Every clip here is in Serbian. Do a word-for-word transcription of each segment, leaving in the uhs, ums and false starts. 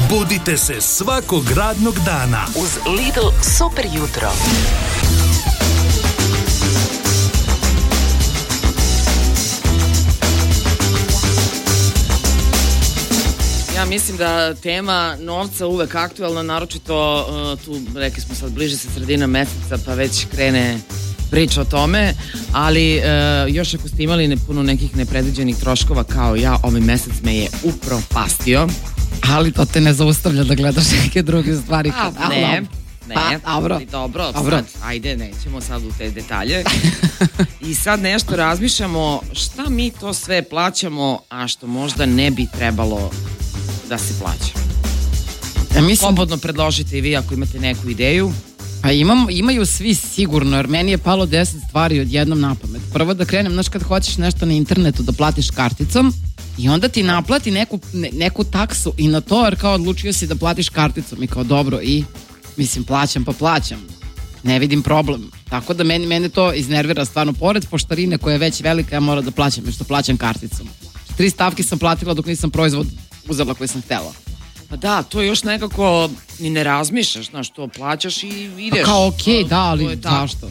Budite se svakog radnog dana uz Lidl Super jutro. Ja mislim da tema novca uvek aktualna, naročito uh, tu, rekli smo sad, bliže se sredina meseca, pa već krene priča o tome, ali uh, još ako ste imali ne, puno nekih nepredviđenih troškova kao ja, ovaj mesec me je upropastio. Ali to te ne zaustavlja da gledaš neke druge stvari. A, kad, ne, ne, pa, dobro. dobro, dobro. Sad, ajde, nećemo sad u te detalje. I sad nešto razmišljamo šta mi to sve plaćamo, a što možda ne bi trebalo da se plaća. Ja mislim... Slobodno predložite i vi ako imate neku ideju. Pa imam, imaju svi sigurno, jer meni je palo deset stvari odjednom na pamet. Prvo da krenem, znaš kad hoćeš nešto na internetu da platiš karticom i onda ti naplati neku, ne, neku taksu i na to, jer kao odlučio si da platiš karticom i kao dobro i mislim plaćam pa plaćam. Ne vidim problem. Tako da meni, mene to iznervira stvarno. Pored poštarine koja je već velika, ja moram da plaćam, jer što plaćam karticom. Tri stavke sam platila dok nisam proizvod uzela koji sam htela. Pa da, to još nekako ni ne razmišljaš, znaš, to plaćaš i ideš. Pa kao okej, okay, da, ali zašto?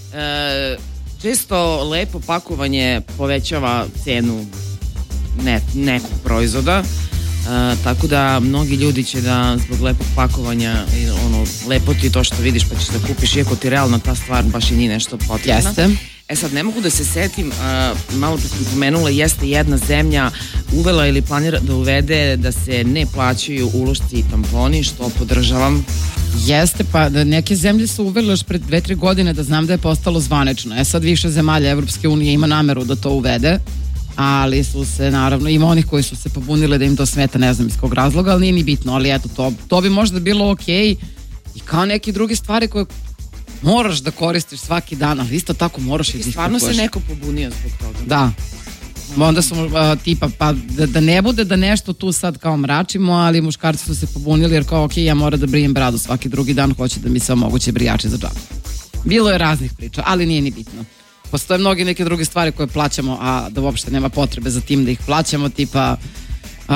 E, često lepo pakovanje povećava cenu ne, nekog proizvoda, e, tako da mnogi ljudi će da zbog lepog pakovanja, ono, lepo ti to što vidiš pa ćeš da kupiš, iako ti realno ta stvar baš i nije nešto potrebna. Jeste. E sad, ne mogu da se setim, uh, malo pre sam pomenula, jeste jedna zemlja uvela ili planira da uvede da se ne plaćaju ulošci i tamponi, što podržavam. Jeste, pa da neke zemlje su uvele još pred dve, tri godine, da znam da je postalo zvanično. E sad više zemalja Evropske unije ima nameru da to uvede, ali su se, naravno, ima onih koji su se pobunile da im to smeta, ne znam iz kog razloga, ali nije ni bitno, ali eto, to, to bi možda bilo okej i kao neke druge stvari koje moraš da koristiš svaki dan, ali isto tako moraš i da stvarno se neko pobunio zbog toga. Da. Onda su uh, tipa, pa da, da ne bude da nešto tu sad kao mračimo, ali muškarci su se pobunili jer kao ok, ja moram da brijem bradu svaki drugi dan, hoće da mi se omoguće brijači za džabe. Bilo je raznih priča, ali nije ni bitno. Postoje mnoge neke druge stvari koje plaćamo, a da uopšte nema potrebe za tim da ih plaćamo, tipa uh,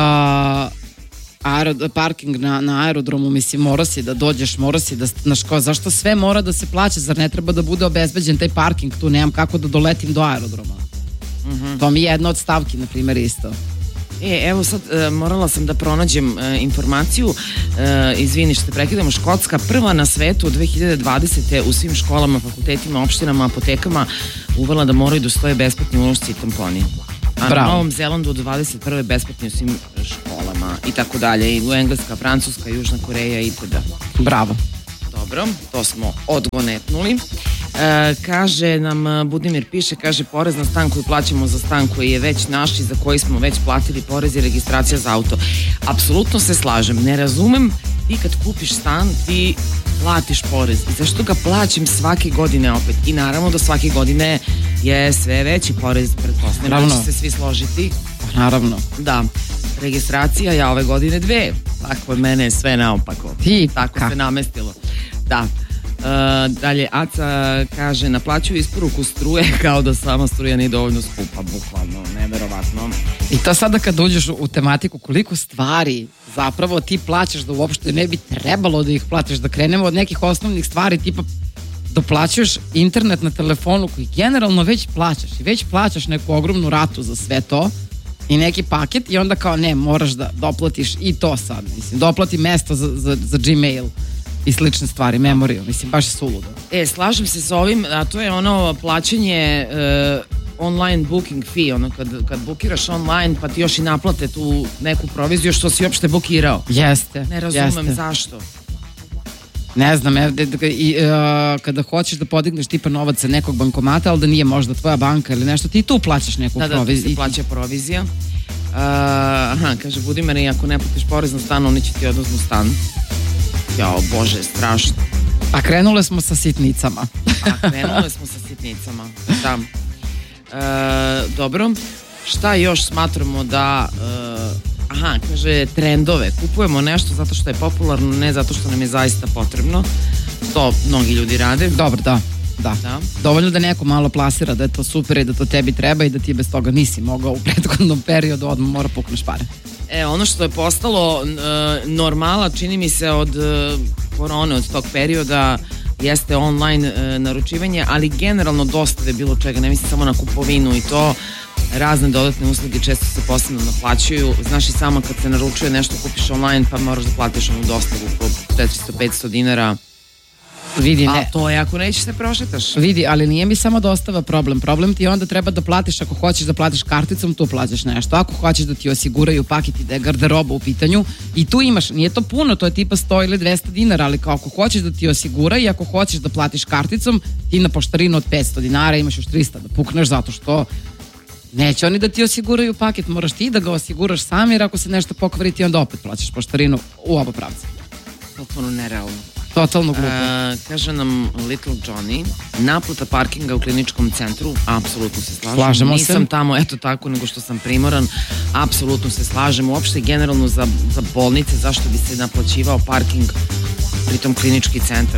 Aero, parking na, na aerodromu, mislim, mora si da dođeš, mora si da, znaš kao, zašto sve mora da se plaća, zar ne treba da bude obezbeđen taj parking, tu nemam kako da doletim do aerodroma. Mm-hmm. To mi je jedna od stavki, na primjer, isto. E, evo sad, e, morala sam da pronađem e, informaciju, e, izvini što te prekidamo, Škotska prva na svetu od dve hiljade dvadesete u svim školama, fakultetima, opštinama, apotekama uvela da moraju da stoje besplatni ulošci i tamponi. A Bravo. Na Novom Zelandu od dvadeset prve besplatni u svim školama i tako dalje. I u Engleska, Francuska, Južna Koreja itd. Bravo. Dobro, to smo odgonetnuli. E, kaže nam, Budimir piše, kaže, porez na stan koji plaćamo za stan koji je već naš i za koji smo već platili porez i registracija za auto. Apsolutno se slažem, ne razumem, ti kad kupiš stan, ti platiš porez i zašto ga plaćam svake godine opet? I naravno da svake godine je sve veći porez, pretpostavljam da će se svi složiti. Naravno. Da, registracija ja ove godine dve, tako mene je sve naopako. Ti, tako ka? se namestilo. Da. Uh, dalje, Aca kaže, naplaćuju isporuku struje kao da sama struja nije dovoljno skupa, bukvalno, neverovatno. I to sada kad uđeš u tematiku, koliko stvari zapravo ti plaćaš da uopšte ne bi trebalo da ih platiš, da krenemo od nekih osnovnih stvari, tipa doplaćuješ internet na telefonu koji generalno već plaćaš i već plaćaš neku ogromnu ratu za sve to i neki paket i onda kao ne, moraš da doplatiš i to sad, mislim, doplati mesto za, za, za Gmail i slične stvari, memoriju, mislim, baš je suludo. E, slažem se s ovim, a to je ono plaćanje uh, online booking fee, ono kad, kad bukiraš online pa ti još i naplate tu neku proviziju što si uopšte bukirao. Jeste. Ne razumem jeste. Zašto. Ne znam, ev, de, de, i, uh, kada hoćeš da podigneš tipa novac sa nekog bankomata, ali da nije možda tvoja banka ili nešto, ti tu plaćaš neku da, proviziju. Da, da, se plaća provizija. Uh, aha, kaže Budimir, i ako ne platiš porez na stan, oni će ti oduzmu stan. Jao, Bože, strašno. A krenule smo sa sitnicama. A krenule smo sa sitnicama, da. E, dobro, šta još smatramo da... E, aha, kaže, trendove. Kupujemo nešto zato što je popularno, ne zato što nam je zaista potrebno. To mnogi ljudi rade. Dobro, da. Da. da. Dovoljno da neko malo plasira da je to super i da to tebi treba i da ti bez toga nisi mogao u prethodnom periodu odmah mora pukneš pare. E, ono što je postalo e, normala, čini mi se od e, korone, od tog perioda, jeste online e, naručivanje, ali generalno dostave bilo čega, ne mislim samo na kupovinu i to, razne dodatne usluge često se posebno naplaćuju. Znaš i sama kad se naručuje nešto, kupiš online pa moraš da platiš onu dostavu po četiristo do petsto dinara. Vidi, A ne. to je ako nećeš se prošetaš. Vidi, ali nije mi samo dostava problem. Problem ti je onda treba da platiš, ako hoćeš da platiš karticom, tu plaćaš nešto. Ako hoćeš da ti osiguraju paket i da je garderoba u pitanju, i tu imaš, nije to puno, to je tipa sto ili dvesta dinara, ali kao ako hoćeš da ti osigura i ako hoćeš da platiš karticom, ti na poštarinu od petsto dinara imaš još trista da pukneš, zato što neće oni da ti osiguraju paket, moraš ti da ga osiguraš sam, jer ako se nešto pokvari ti onda opet plaćaš poštarinu u oba pravca. Potpuno nerealno. Totalno glupo. E, kaže nam Little Johnny, naplata parkinga u kliničkom centru, apsolutno se slažem. Slažemo Nisam se. tamo, eto tako, nego što sam primoran, apsolutno se slažem. Uopšte generalno za, za bolnice, zašto bi se naplaćivao parking, pritom klinički centar.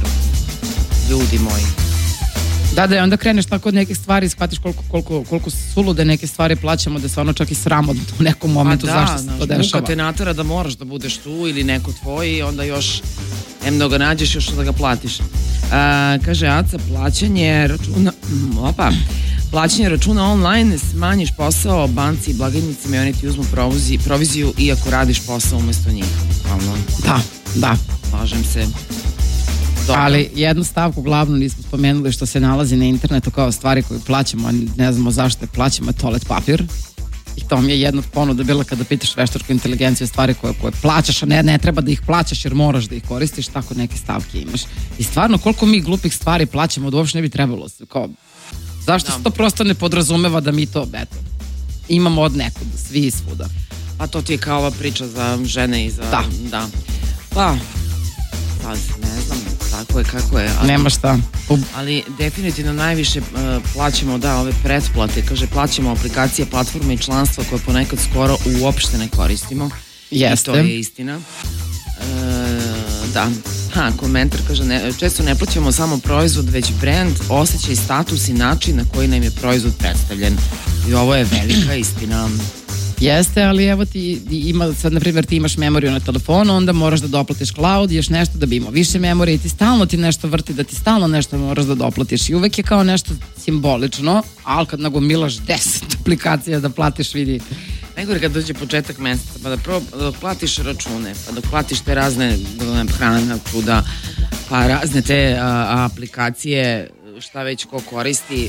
Ljudi moji. Da, da, onda kreneš tako od nekih stvari, shvatiš koliko, koliko, koliko sulude neke stvari plaćamo, da se ono čak i sramodno u nekom momentu, da, zašto se to muka dešava. te natera da moraš da budeš tu ili neko tvoj i onda još em da ga nađeš, još da ga platiš. A, kaže Aca, plaćanje računa, opa, plaćanje računa online, smanjiš posao banci i blagajnicima i oni ti uzmu proviziju, proviziju iako radiš posao umesto njih. Hvala. Da, da. Slažem se. Dobro. Ali jednu stavku glavnu nismo spomenuli što se nalazi na internetu kao stvari koje plaćamo, a ne znamo zašto je plaćamo, je toalet papir. I to mi je jedna od ponuda bila kada pitaš veštačku inteligenciju stvari koje, koje plaćaš, a ne, ne treba da ih plaćaš jer moraš da ih koristiš, tako neke stavke imaš. I stvarno koliko mi glupih stvari plaćamo da uopšte ne bi trebalo. Kao, zašto Da. se to prosto ne podrazumeva da mi to, eto, imamo od nekud, svi i svuda. Pa to ti je kao ova priča za žene i za... Da. da. Pa, sad ne znam, tako je kako je. Ali, Nema šta. U- ali definitivno najviše uh, plaćamo, da, ove pretplate, kaže plaćamo aplikacije, platforme i članstva koje ponekad skoro uopšte ne koristimo. Jeste. I to je istina. E, da. Ha, komentar kaže, ne, često ne plaćamo samo proizvod, već brand, osjećaj, status i način na koji nam je proizvod predstavljen. I ovo je velika istina. Jeste, ali evo ti ima, sad na primjer ti imaš memoriju na telefonu, onda moraš da doplatiš cloud, još nešto da bi imao više memorije i ti stalno ti nešto vrti, da ti stalno nešto moraš da doplatiš i uvek je kao nešto simbolično, ali kad nagomilaš deset aplikacija da platiš, vidi. Najgore kad dođe početak meseca, pa da prvo dok platiš račune, pa dok platiš te razne hrane, čuda, pa razne te a, aplikacije, šta već ko koristi,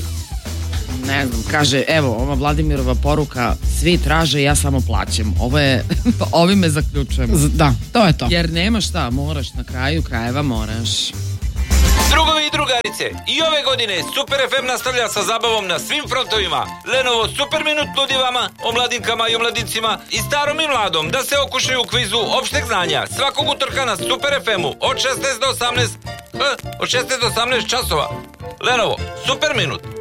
ne znam, kaže, evo, ova Vladimirova poruka, svi traže, ja samo plaćam. Ovo je, ovime zaključujemo. Z- Da, to je to. Jer nema šta, moraš na kraju krajeva, moraš. Drugovi i drugarice, i ove godine Super ef em nastavlja sa zabavom na svim frontovima. Lenovo Super Minut nudi vama, omladinkama i omladincima, i starom i mladom, da se okušaju u kvizu opšteg znanja svakog utorka na Super ef emu od šesnaest do osamnaest, eh, od šesnaest do osamnaest časova. Lenovo Super Minut.